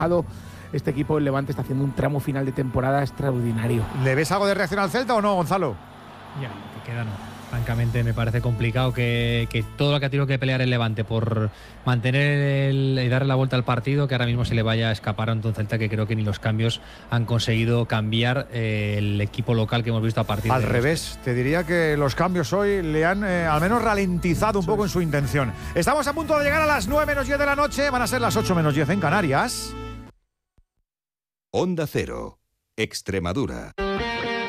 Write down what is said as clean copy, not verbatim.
Este equipo, el Levante, está haciendo un tramo final de temporada extraordinario. ¿Le ves algo de reacción al Celta o no, Gonzalo? Ya, lo que queda no. Francamente me parece complicado que todo lo que ha tenido que pelear el Levante por mantener y darle la vuelta al partido, que ahora mismo se le vaya a escapar a un Celta que creo que ni los cambios han conseguido cambiar el equipo local que hemos visto a partir Al de... revés, te diría que los cambios hoy le han al menos ralentizado un poco en su intención. Estamos a punto de llegar a las 9 menos 10 de la noche, van a ser las 8 menos 10 en Canarias. Onda Cero, Extremadura.